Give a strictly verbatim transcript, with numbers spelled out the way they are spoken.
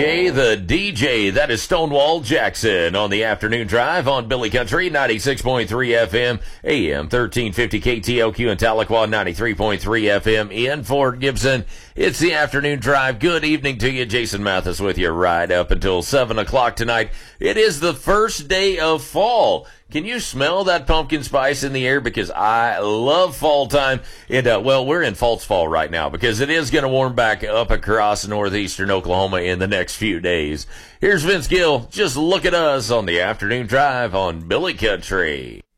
Hey, the D J, that is Stonewall Jackson on the afternoon drive on Billy Country, ninety-six point three F M, A M thirteen fifty K T L Q in Tahlequah, ninety-three point three F M in Fort Gibson. It's the afternoon drive. Good evening to you. Jason Mathis with you right up until seven o'clock tonight. It is the first day of fall. Can you smell that pumpkin spice in the air? Because I love fall time. And, uh, well, we're in false fall right now because it is going to warm back up across northeastern Oklahoma in the next few days. Here's Vince Gill. Just look at us on the afternoon drive on Billy Country.